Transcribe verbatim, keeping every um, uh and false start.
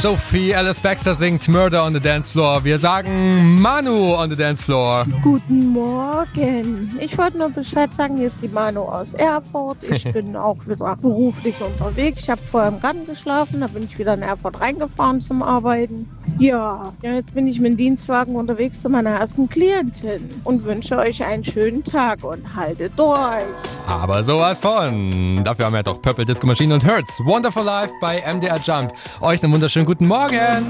Sophie Alice Baxter singt Murder on the Dance Floor. Wir sagen Manu on the Dance Floor. Guten Morgen. Ich wollte nur Bescheid sagen, hier ist die Manu aus Erfurt. Ich bin auch wieder beruflich unterwegs. Ich habe vorher im Garten geschlafen, da bin ich wieder in Erfurt reingefahren zum Arbeiten. Ja, jetzt bin ich mit dem Dienstwagen unterwegs zu meiner ersten Klientin und wünsche euch einen schönen Tag und haltet durch. Aber sowas von. Dafür haben wir doch Purple Disco Machine und Hurts. Wonderful Life bei M D R Jump. Euch einen wunderschönen guten Morgen.